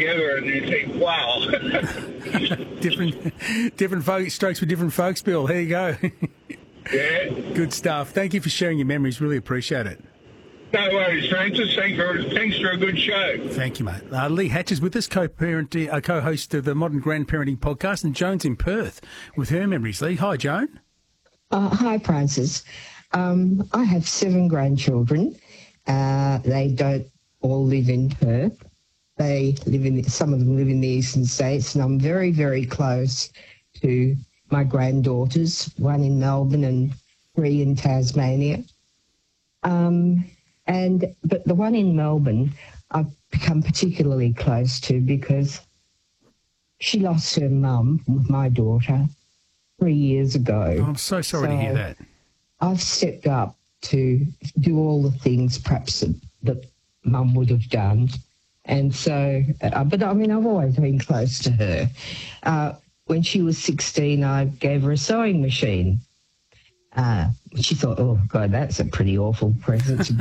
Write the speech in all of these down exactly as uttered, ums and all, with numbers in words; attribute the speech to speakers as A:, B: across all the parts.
A: together and you think, wow.
B: different different folk, strokes for different folks, Bill. There you go.
A: Yeah.
B: Good stuff. Thank you for sharing your memories. Really appreciate it.
A: No worries, Francis. Thanks for, thanks for a good show.
B: Thank you, mate. Uh, Lee Hatch is with us, co-parent, uh, co-host of the Modern Grandparenting Podcast, and Joan's in Perth with her memories. Lee, hi, Joan.
C: Uh, hi, Francis. Um, I have seven grandchildren. Uh, they don't all live in Perth. They live in, some of them live in the eastern states, and I'm very, very close to my granddaughters, one in Melbourne and three in Tasmania. Um, and but the one in Melbourne I've become particularly close to because she lost her mum with my daughter three years ago.
B: Oh, I'm so sorry
C: so
B: to hear that.
C: I've stepped up to do all the things perhaps that, that mum would have done. And so, uh, but I mean, I've always been close to her. Uh, when she was sixteen, I gave her a sewing machine. Uh, she thought, oh, God, that's a pretty awful present.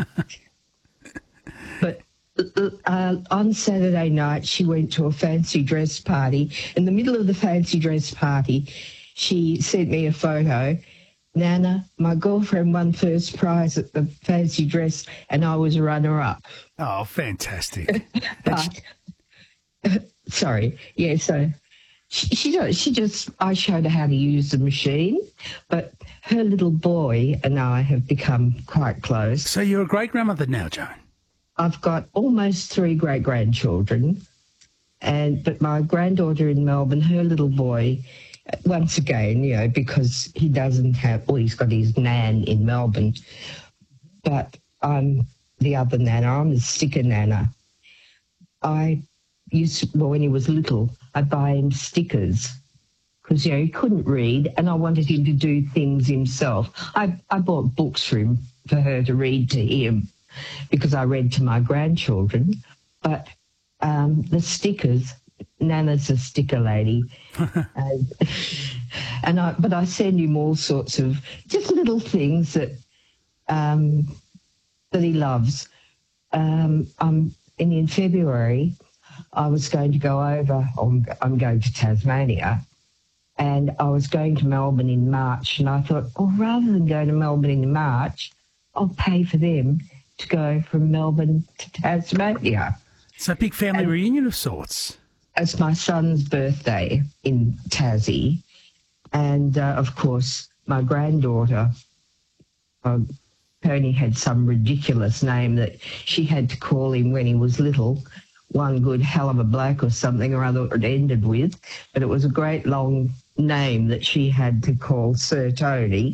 C: But uh, on Saturday night, she went to a fancy dress party. In the middle of the fancy dress party, she sent me a photo. Nana, my girlfriend won first prize at the fancy dress and I was runner-up.
B: Oh, fantastic.
C: but, sorry, yeah, so she, she, don't, she just, I showed her how to use the machine, but her little boy and I have become quite close.
B: So you're a great-grandmother now, Joan?
C: I've got almost three great-grandchildren, and but my granddaughter in Melbourne, her little boy, once again, you know, because he doesn't have, well, he's got his nan in Melbourne, but I'm the other nana, I'm the sticker nana. I used to, well, when he was little, I'd buy him stickers because, you know, he couldn't read and I wanted him to do things himself. I, I bought books for him, for her to read to him because I read to my grandchildren, but um, the stickers, Nana's a sticker lady, and, and I, but I send him all sorts of just little things that um, that he loves. Um, I'm and in February, I was going to go over. I'm, I'm going to Tasmania, and I was going to Melbourne in March. And I thought, oh, rather than go to Melbourne in March, I'll pay for them to go from Melbourne to Tasmania.
B: So a big family and reunion of sorts.
C: It's my son's birthday in Tassie, and uh, of course my granddaughter, uh, Pony had some ridiculous name that she had to call him when he was little, one good hell of a bloke or something or other it ended with, but it was a great long name that she had to call Sir Tony.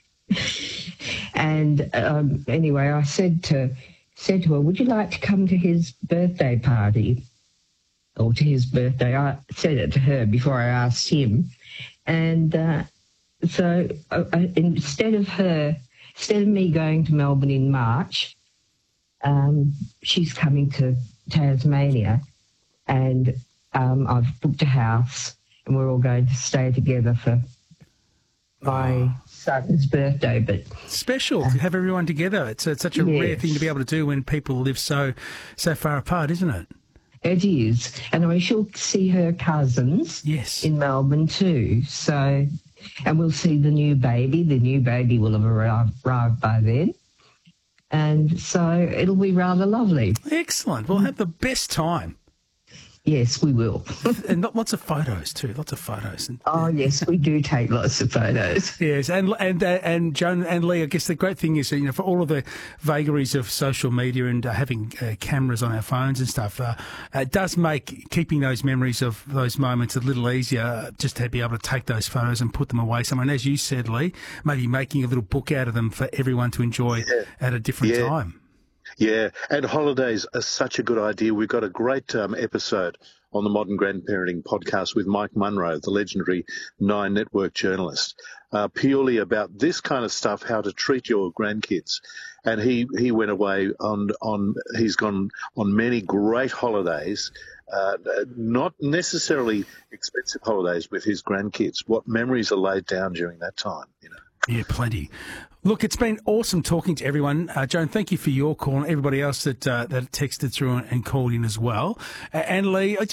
C: And um, anyway, I said to said to her, would you like to come to his birthday party? Or to his birthday. I said it to her before I asked him. And uh, so uh, instead of her, instead of me going to Melbourne in March, um, she's coming to Tasmania, and um, I've booked a house and we're all going to stay together for my oh. son's birthday. But
B: special uh, to have everyone together. It's, it's such a yes. rare thing to be able to do when people live so so far apart, isn't it?
C: It is. And I shall see her cousins
B: yes.
C: in Melbourne too. So, and we'll see the new baby. The new baby will have arrived, arrived by then. And so it'll be rather lovely.
B: Excellent. We'll have the best time.
C: Yes, we will.
B: And lots of photos too, lots of photos.
C: Oh, yes, we do take lots of photos.
B: Yes, and and uh, and Joan and Lee, I guess the great thing is, you know, for all of the vagaries of social media and uh, having uh, cameras on our phones and stuff, uh, it does make keeping those memories of those moments a little easier, just to be able to take those photos and put them away somewhere. And as you said, Lee, maybe making a little book out of them for everyone to enjoy yeah. at a different
D: yeah.
B: time.
D: Yeah, and holidays are such a good idea. We've got a great um, episode on the Modern Grandparenting Podcast with Mike Munro, the legendary Nine Network journalist, uh, purely about this kind of stuff, how to treat your grandkids. And he, he went away on, on, he's gone on many great holidays, uh, not necessarily expensive holidays with his grandkids. What memories are laid down during that time, you know?
B: Yeah, plenty. Look, it's been awesome talking to everyone. Uh, Joan, thank you for your call, and everybody else that uh, that texted through and called in as well. Uh, and Lee, I